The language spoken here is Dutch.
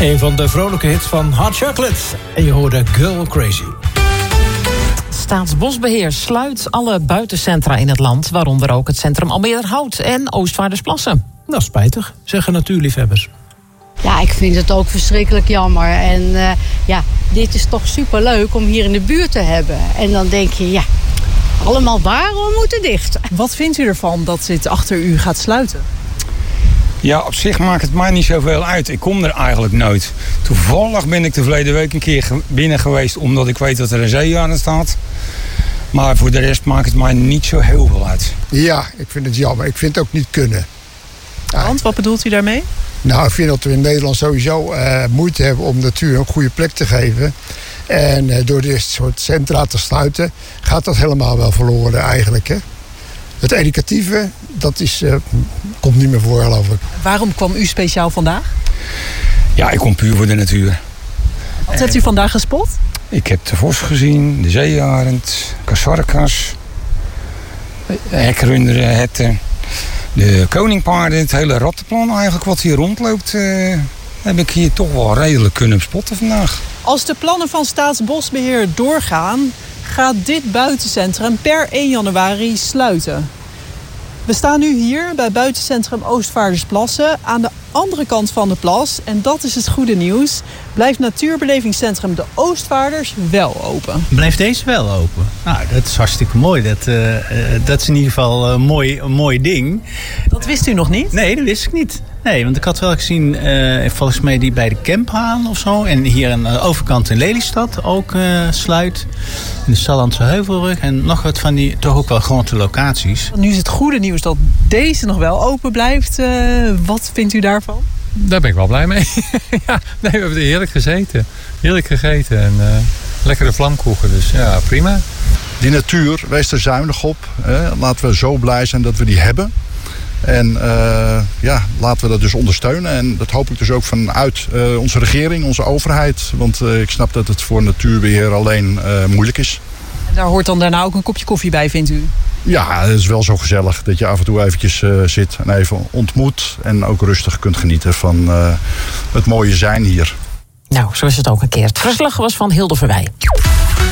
Een van de vrolijke hits van Hot Chocolate. En je hoorde Girl Crazy. Staatsbosbeheer sluit alle buitencentra in het land, waaronder ook het centrum Almeerderhout en Oostvaardersplassen. Nou, spijtig, zeggen natuurliefhebbers. Ja, ik vind het ook verschrikkelijk jammer. En dit is toch superleuk om hier in de buurt te hebben. En dan denk je, allemaal waarom moeten dicht? Wat vindt u ervan dat dit achter u gaat sluiten? Ja, op zich maakt het mij niet zoveel uit. Ik kom er eigenlijk nooit. Toevallig ben ik de verleden week een keer binnen geweest, omdat ik weet dat er een zeearend staat. Maar voor de rest maakt het mij niet zo heel veel uit. Ja, ik vind het jammer. Ik vind het ook niet kunnen. Want, wat bedoelt u daarmee? Nou, ik vind dat we in Nederland sowieso moeite hebben om natuur een goede plek te geven. En door dit soort centra te sluiten, gaat dat helemaal wel verloren eigenlijk. Hè? Het educatieve, dat komt niet meer voor, geloof ik. Waarom kwam u speciaal vandaag? Ja, ik kom puur voor de natuur. Wat hebt u vandaag gespot? Ik heb de vos gezien, de zeearend, kasarkas, hekrunderen, herten, de koningpaarden, het hele rattenplan eigenlijk wat hier rondloopt, heb ik hier toch wel redelijk kunnen spotten vandaag. Als de plannen van Staatsbosbeheer doorgaan, gaat dit buitencentrum per 1 januari sluiten. We staan nu hier bij buitencentrum Oostvaardersplassen. Aan de andere kant van de plas, en dat is het goede nieuws, blijft natuurbelevingscentrum de Oostvaarders wel open. Blijft deze wel open? Nou, dat is hartstikke mooi. Dat is in ieder geval een mooi ding. Dat wist u nog niet? Nee, dat wist ik niet. Nee, want ik had wel gezien, volgens mij die bij de Kemphaan of zo. En hier aan de overkant in Lelystad ook sluit. In de Sallandse Heuvelrug. En nog wat van die toch ook wel grote locaties. Nu is het goede nieuws dat deze nog wel open blijft. Wat vindt u daarvan? Daar ben ik wel blij mee. Ja, nee, we hebben er heerlijk gezeten. Heerlijk gegeten en lekkere vlamkoeken. Dus ja, prima. Die natuur, wees er zuinig op. Laten we zo blij zijn dat we die hebben. En laten we dat dus ondersteunen. En dat hoop ik dus ook vanuit onze regering, onze overheid. Want ik snap dat het voor natuurbeheer alleen moeilijk is. En daar hoort dan daarna ook een kopje koffie bij, vindt u? Ja, het is wel zo gezellig dat je af en toe eventjes zit en even ontmoet. En ook rustig kunt genieten van het mooie zijn hier. Nou, zo is het ook een keer. Het verslag was van Hilde Verwij.